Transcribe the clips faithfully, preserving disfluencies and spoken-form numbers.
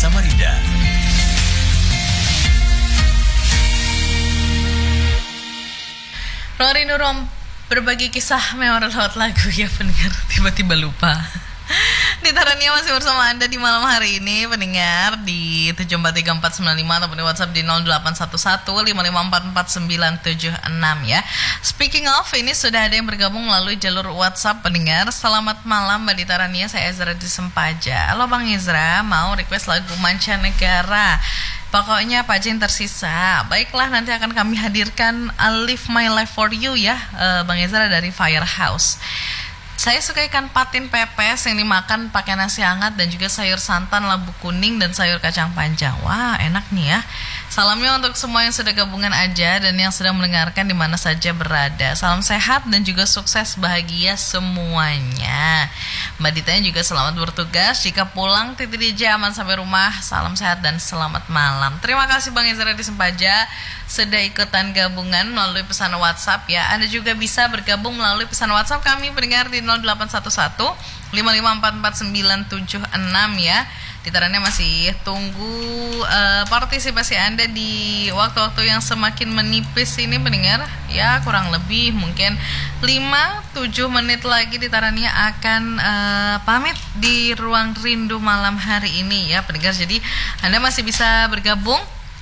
Samarinda. Ruang Rindu Rom berbagi kisah memori lewat lagu ya pendengar, tiba-tiba lupa. Ditarania masih bersama Anda di malam hari ini pendengar di tujuh empat tiga empat sembilan lima ataupun di WhatsApp di nol delapan satu satu lima lima empat empat sembilan tujuh enam ya. Speaking of, ini sudah ada yang bergabung melalui jalur WhatsApp pendengar. Selamat malam Mbak Ditarania, saya Ezra di Sempaja. Halo Bang Ezra, mau request lagu mancanegara. Pokoknya apa aja yang tersisa. Baiklah, nanti akan kami hadirkan I Live My Life For You ya, uh, Bang Ezra dari Firehouse. Saya suka ikan patin pepes yang dimakan pakai nasi hangat dan juga sayur santan, labu kuning, dan sayur kacang panjang. Wah, enak nih ya. Salamnya untuk semua yang sudah gabungan aja dan yang sedang mendengarkan di mana saja berada. Salam sehat dan juga sukses bahagia semuanya. Mbak Ditanya juga selamat bertugas. Jika pulang titik D J aman sampai rumah. Salam sehat dan selamat malam. Terima kasih Bang Ezra di Sempaja sudah ikutan gabungan melalui pesan WhatsApp ya. Anda juga bisa bergabung melalui pesan WhatsApp kami pendengar di nol delapan satu satu lima lima empat empat sembilan tujuh enam ya. Ditarannya masih tunggu uh, partisipasi Anda di waktu-waktu yang semakin menipis ini pendengar. Ya kurang lebih mungkin lima tujuh menit lagi Ditarannya akan uh, pamit di Ruang Rindu malam hari ini ya pendengar. Jadi Anda masih bisa bergabung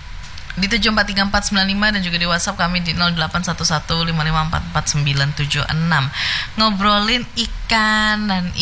di tujuh empat tiga empat sembilan lima dan juga di WhatsApp kami di nol delapan satu satu lima lima empat empat sembilan tujuh enam. Ngobrolin ikan dan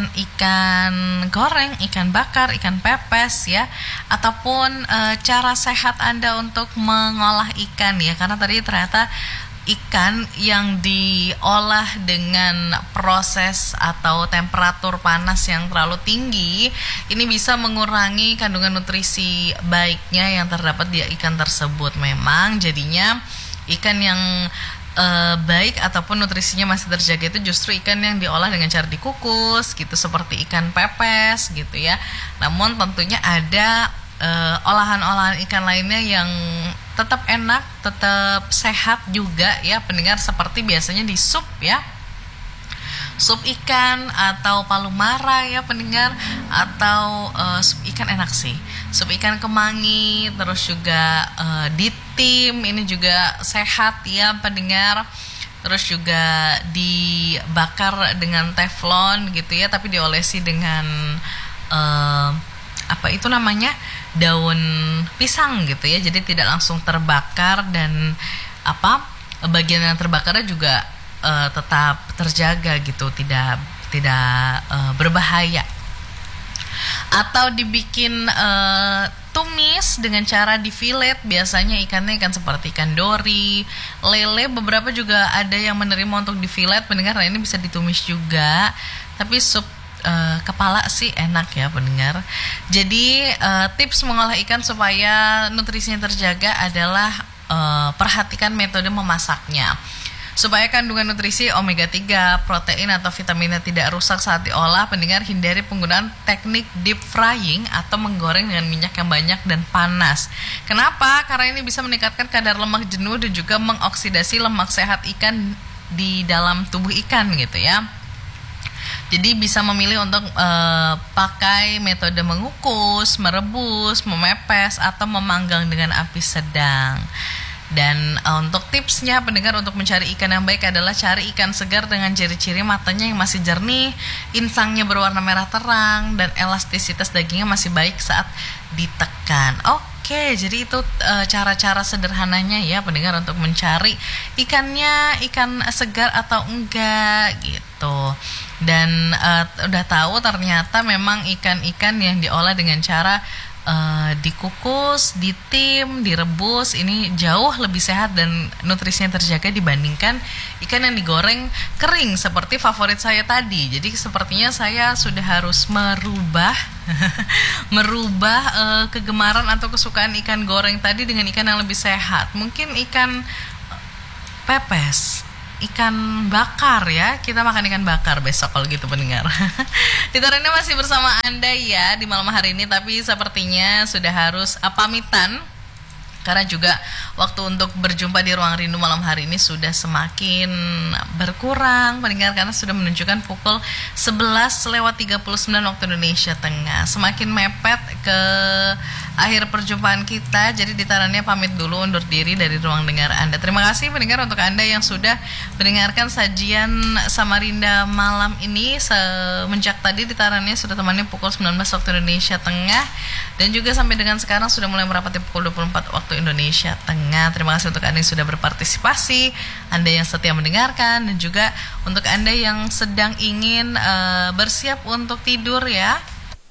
ikan-ikan goreng, ikan bakar, ikan pepes ya, ataupun e, cara sehat Anda untuk mengolah ikan ya, karena tadi ternyata ikan yang diolah dengan proses atau temperatur panas yang terlalu tinggi ini bisa mengurangi kandungan nutrisi baiknya yang terdapat di ikan tersebut. Memang jadinya ikan yang e, baik ataupun nutrisinya masih terjaga itu justru ikan yang diolah dengan cara dikukus gitu, seperti ikan pepes gitu ya. Namun tentunya ada e, olahan-olahan ikan lainnya yang tetap enak, tetap sehat juga ya pendengar, seperti biasanya di sup ya. Sup ikan atau palu mara ya pendengar, atau uh, sup ikan enak sih. Sup ikan kemangi, terus juga uh, ditim, ini juga sehat ya pendengar. Terus juga dibakar dengan teflon gitu ya, tapi diolesi dengan uh, apa itu namanya, daun pisang gitu ya, jadi tidak langsung terbakar dan apa bagian yang terbakarnya juga uh, tetap terjaga gitu, tidak tidak uh, berbahaya. Atau dibikin uh, tumis dengan cara di filet, biasanya ikannya ikan seperti ikan dori, lele, beberapa juga ada yang menerima untuk di filet pendengar. Nah ini bisa ditumis juga, tapi sup Uh, kepala sih enak ya pendengar. Jadi uh, tips mengolah ikan supaya nutrisinya terjaga adalah uh, perhatikan metode memasaknya. Supaya kandungan nutrisi omega tiga, protein atau vitaminnya tidak rusak saat diolah, pendengar hindari penggunaan teknik deep frying atau menggoreng dengan minyak yang banyak dan panas. Kenapa? Karena ini bisa meningkatkan kadar lemak jenuh dan juga mengoksidasi lemak sehat ikan di dalam tubuh ikan gitu ya. Jadi bisa memilih untuk uh, pakai metode mengukus, merebus, memepes, atau memanggang dengan api sedang. Dan uh, untuk tipsnya pendengar untuk mencari ikan yang baik adalah cari ikan segar dengan ciri-ciri matanya yang masih jernih, insangnya berwarna merah terang, dan elastisitas dagingnya masih baik saat ditekan. Oke, jadi itu uh, cara-cara sederhananya ya pendengar untuk mencari ikannya, ikan segar atau enggak gitu. Dan uh, udah tahu ternyata memang ikan-ikan yang diolah dengan cara uh, dikukus, ditim, direbus ini jauh lebih sehat dan nutrisinya terjaga dibandingkan ikan yang digoreng kering seperti favorit saya tadi. Jadi sepertinya saya sudah harus merubah merubah uh, kegemaran atau kesukaan ikan goreng tadi dengan ikan yang lebih sehat. Mungkin ikan pepes, ikan bakar ya. Kita makan ikan bakar besok kalau gitu pendengar. Ditarannya masih bersama Anda ya di malam hari ini, tapi sepertinya sudah harus uh, pamitan Karena juga waktu untuk berjumpa di Ruang Rindu malam hari ini sudah semakin berkurang pendengar, karena sudah menunjukkan pukul sebelas lewat tiga puluh sembilan waktu Indonesia Tengah. Semakin mepet ke akhir perjumpaan kita, jadi ditarannya pamit dulu undur diri dari ruang dengar Anda. Terima kasih pendengar untuk Anda yang sudah mendengarkan sajian Samarinda malam ini. Semenjak tadi ditarannya sudah temannya pukul sembilan belas waktu Indonesia Tengah, dan juga sampai dengan sekarang sudah mulai merapati pukul dua puluh empat waktu Indonesia Tengah. Terima kasih untuk Anda yang sudah berpartisipasi, Anda yang setia mendengarkan, dan juga untuk Anda yang sedang ingin uh, bersiap untuk tidur ya.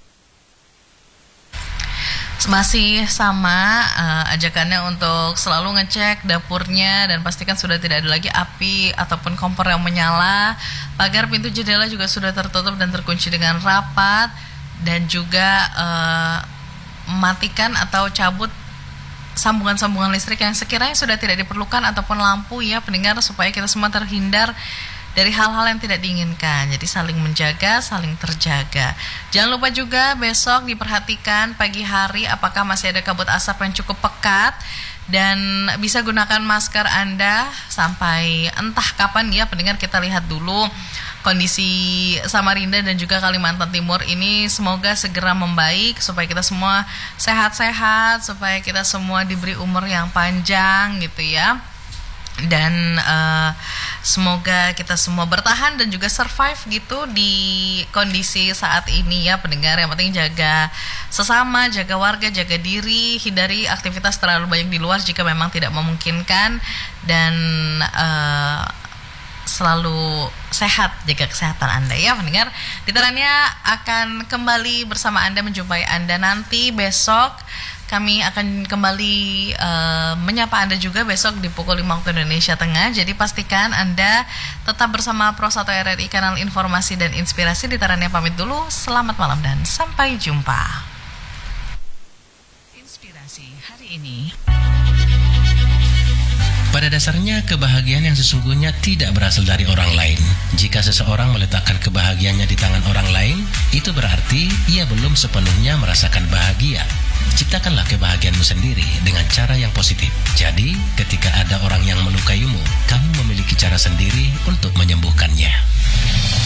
Masih sama uh, ajakannya untuk selalu ngecek dapurnya dan pastikan sudah tidak ada lagi api ataupun kompor yang menyala. Pagar, pintu, jendela juga sudah tertutup dan terkunci dengan rapat, dan juga uh, matikan atau cabut sambungan-sambungan listrik yang sekiranya sudah tidak diperlukan ataupun lampu ya pendengar, supaya kita semua terhindar dari hal-hal yang tidak diinginkan. Jadi saling menjaga, saling terjaga. Jangan lupa juga besok diperhatikan pagi hari apakah masih ada kabut asap yang cukup pekat, dan bisa gunakan masker Anda sampai entah kapan ya pendengar. Kita lihat dulu kondisi Samarinda dan juga Kalimantan Timur ini semoga segera membaik, supaya kita semua sehat-sehat, supaya kita semua diberi umur yang panjang gitu ya. Dan uh, semoga kita semua bertahan dan juga survive gitu di kondisi saat ini ya pendengar. Yang penting jaga sesama, jaga warga, jaga diri, hindari aktivitas terlalu banyak di luar jika memang tidak memungkinkan, dan uh, selalu sehat, jaga kesehatan Anda ya pendengar. Ditarannya akan kembali bersama Anda, menjumpai Anda nanti besok. Kami akan kembali uh, menyapa Anda juga besok di pukul lima waktu Indonesia Tengah. Jadi pastikan Anda tetap bersama Pro satu R R I, kanal informasi dan inspirasi. Ditarannya pamit dulu. Selamat malam dan sampai jumpa. Inspirasi hari ini. Pada dasarnya, kebahagiaan yang sesungguhnya tidak berasal dari orang lain. Jika seseorang meletakkan kebahagiaannya di tangan orang lain, itu berarti ia belum sepenuhnya merasakan bahagia. Ciptakanlah kebahagiaanmu sendiri dengan cara yang positif. Jadi, ketika ada orang yang melukaimu, kamu memiliki cara sendiri untuk menyembuhkannya.